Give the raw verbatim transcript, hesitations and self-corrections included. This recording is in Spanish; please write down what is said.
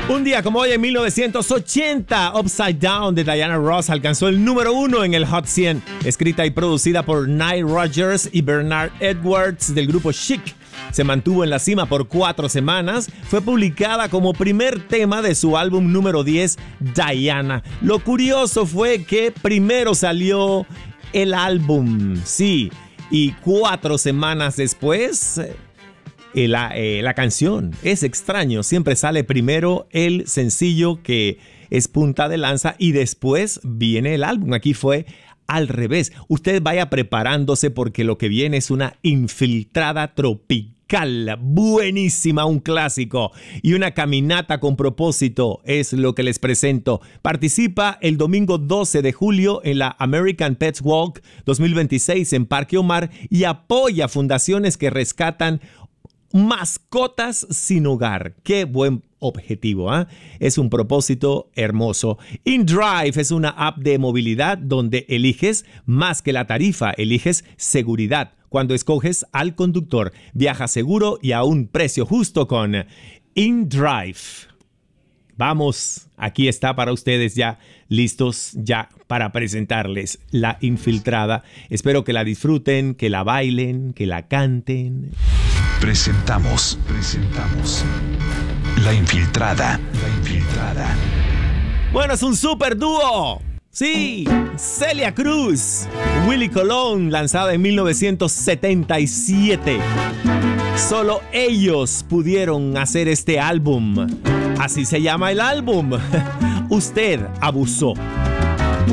Un día como hoy en mil novecientos ochenta, Upside Down de Diana Ross alcanzó el número uno en el Hot cien, escrita y producida por Nile Rodgers y Bernard Edwards del grupo Chic. Se mantuvo en la cima por cuatro semanas, fue publicada como primer tema de su álbum número diez, Diana. Lo curioso fue que primero salió el álbum, sí, y cuatro semanas después... Eh, la, eh, la canción. Es extraño, siempre sale primero el sencillo que es punta de lanza y después viene el álbum. Aquí fue al revés. Usted vaya preparándose porque lo que viene es una infiltrada tropical, buenísima, un clásico y una caminata con propósito es lo que les presento. Participa el domingo doce de julio en la American Pets Walk dos mil veintiséis en Parque Omar y apoya fundaciones que rescatan mascotas sin hogar. Qué buen objetivo, ¿eh? Es un propósito hermoso. InDrive es una app de movilidad donde eliges más que la tarifa, eliges seguridad. Cuando escoges al conductor, viaja seguro y a un precio justo con InDrive. Vamos, aquí está para ustedes ya listos ya para presentarles La Infiltrada. Espero que la disfruten, que la bailen, que la canten. Presentamos, presentamos La Infiltrada, La Infiltrada. Bueno, es un super dúo. Sí, Celia Cruz, Willie Colón, lanzada en mil novecientos setenta y siete. Solo ellos pudieron hacer este álbum. Así se llama el álbum. Usted abusó